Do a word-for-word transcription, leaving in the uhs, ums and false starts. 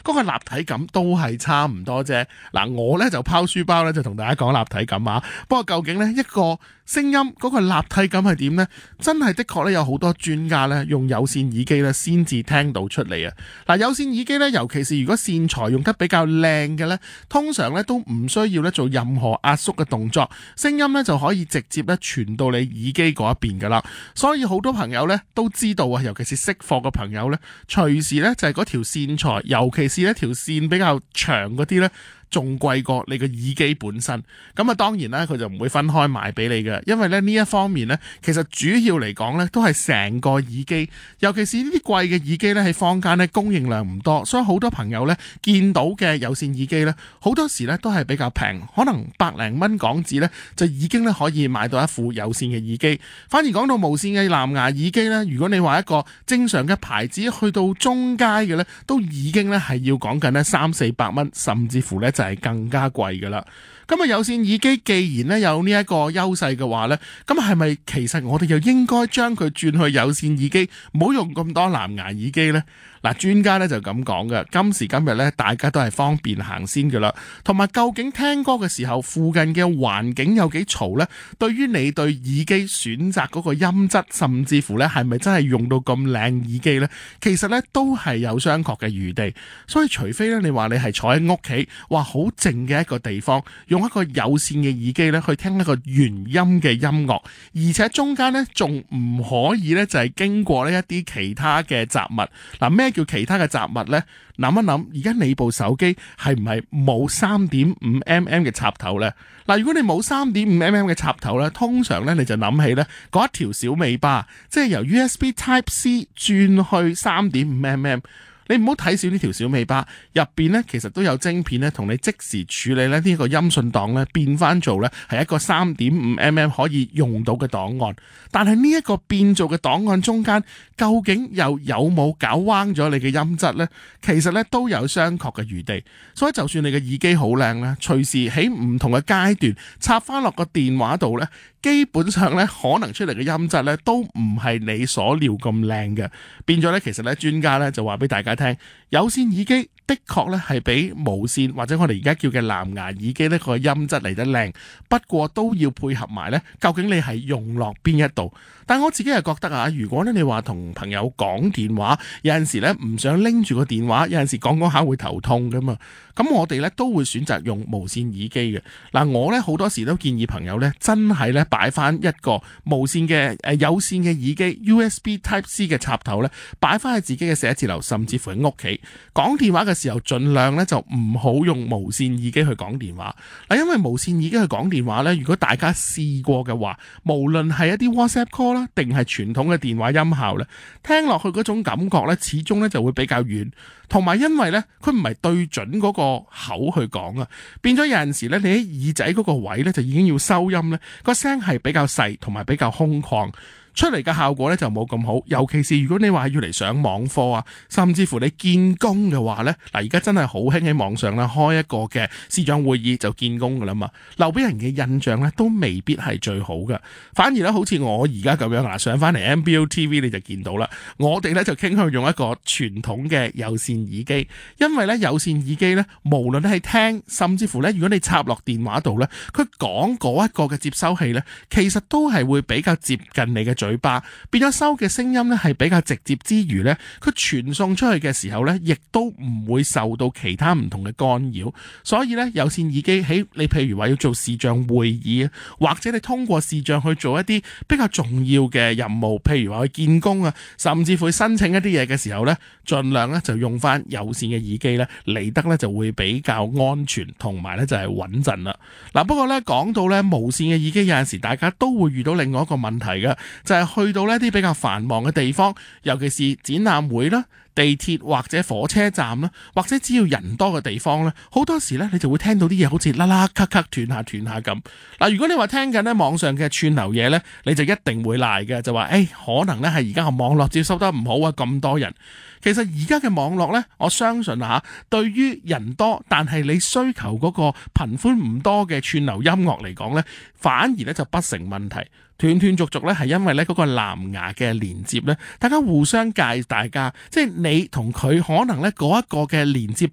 嗰個立體感都係差唔多啫。嗱，我咧就拋書包咧就同大家講立體感啊。不過究竟咧一個聲音嗰個立體感係點呢？真係的確咧有好多專家咧用有線耳機咧先至聽到出嚟啊！嗱，有線耳機咧，尤其是如果線材用得比較靚嘅咧，通常咧都唔需要咧做任何壓縮嘅動作，聲音咧就可以直接咧傳到你耳機嗰一邊噶啦。所以好多朋友咧都知道啊，尤其是識貨嘅朋友咧，隨時咧就係嗰條線材，尤其是一條線比較長嗰啲咧，仲貴過你個耳機本身。咁啊，當然啦，佢就唔會分開賣俾你嘅，因為咧呢一方面咧，其實主要嚟講咧都係成個耳機，尤其是呢啲貴嘅耳機咧喺坊間咧供應量唔多，所以好多朋友咧見到嘅有線耳機咧，好多時咧都係比較平，可能百零蚊港紙咧就已經咧可以買到一副有線嘅耳機。反而講到無線嘅藍牙耳機咧，如果你話一個正常嘅牌子去到中階嘅咧，都已經咧係要講緊咧三四百蚊，甚至乎咧就係更加貴噶啦。咁啊，有線耳機既然咧有呢一個優勢嘅話咧，咁係咪其實我哋又應該將佢轉去有線耳機，唔好用咁多藍牙耳機呢？嗱，專家咧就咁講嘅，今時今日咧大家都係方便行先噶啦，同埋究竟聽歌嘅時候附近嘅環境有幾嘈呢？對於你對耳機選擇嗰個音質，甚至乎咧係咪真係用到咁靚耳機呢？其實咧都係有商確嘅餘地。所以除非咧你話你係坐喺屋企，話好靜嘅一個地方，用一個有線嘅耳機咧去聽一個原音嘅音樂，而且中間咧仲唔可以咧就係經過呢一啲其他嘅雜物。嗱，咩叫其他嘅雜物呢？諗一諗，而家你部手機係唔係冇 三點五 mm 嘅插頭呢？嗱，如果你冇 三點五 mm 嘅插頭呢，通常咧你就諗起咧嗰一條小尾巴，即係由 U S B Type C 轉去 三點五 mm。你唔好睇少呢條小尾巴，入邊咧其實都有晶片咧，同你即時處理咧呢個音訊檔咧變翻做咧係一個 三點五 mm 可以用到嘅檔案。但係呢一個變做嘅檔案中間，究竟又有冇搞彎咗你嘅音質呢？其實咧都有商確嘅餘地。所以就算你嘅耳機好靚咧，隨時喺唔同嘅階段插翻落個電話度咧，基本上咧可能出嚟嘅音質咧都唔係你所料咁靚嘅。變咗咧，其實咧專家咧就話俾大家聽，有線耳機的確咧係比無線或者我哋而家叫嘅藍牙耳機呢個音質嚟得靚，不過都要配合埋咧，究竟你係用落邊一度？但我自己係覺得啊，如果咧你話同朋友講電話，有陣時咧唔想拎住個電話，有陣時講講下會頭痛噶嘛，咁我哋咧都會選擇用無線耳機嘅。嗱，我咧好多時都建議朋友咧真係咧擺翻一個無線嘅誒有線嘅耳機 U S B Type C 嘅插頭咧，擺翻喺自己嘅寫字樓，甚至乎喺屋企講電話嘅時候，盡量咧就唔好用無線耳機去講電話。嗱，因為無線耳機去講電話咧，如果大家試過嘅話，無論係一啲 WhatsApp call 啦，定係傳統嘅電話音效咧，聽落去嗰種感覺咧，始終咧就會比較遠。同埋因為咧，佢唔係對準嗰個口去講啊，變咗有陣時咧，你喺耳仔嗰個位咧就已經要收音咧，個聲係比較細，同埋比較空曠。出嚟嘅效果咧就冇咁好，尤其是如果你話要嚟上網課啊，甚至乎你見工嘅話咧，嗱，而家真係好興喺網上咧開一個嘅視像會議就見工噶啦嘛，留俾人嘅印象咧都未必係最好嘅。反而咧好似我而家咁樣啊，上翻嚟 M B O T V 你就見到啦，我哋咧就傾向用一個傳統嘅有線耳機，因為咧有線耳機咧無論係聽，甚至乎咧如果你插落電話度咧，佢講嗰一個嘅接收器咧，其實都係會比較接近你嘅嘴巴，變咗收嘅聲音咧係比較直接之餘咧，佢傳送出去嘅時候咧，亦都唔會受到其他唔同嘅干擾。所以咧，有線耳機喺你譬如話要做視像會議啊，或者你通過視像去做一啲比較重要嘅任務，譬如話去見工啊，甚至乎申請一啲嘢嘅時候咧，盡量咧就用翻有線嘅耳機咧嚟得咧就會比較安全，同埋咧就係穩陣啦。嗱，不過咧講到咧無線嘅耳機，有陣時大家都會遇到另外一個問題嘅，就係去到呢啲比較繁忙嘅地方，尤其是展覽會啦、地鐵或者火車站啦，或者只要人多嘅地方咧，好多時咧你就會聽到啲嘢好似啦啦咳咳斷下斷下咁。嗱，如果你話聽緊咧網上嘅串流嘢咧，你就一定會賴嘅，就話誒、哎、可能咧係而家個網絡接收得唔好啊，咁多人。其實而家嘅網絡咧，我相信吓，對於人多但係你需求嗰個頻寬唔多嘅串流音樂嚟講咧，反而咧就不成問題。斷斷續續咧係因為咧嗰個藍牙嘅連接咧，大家互相介大家，即係你同佢可能咧嗰一個嘅連接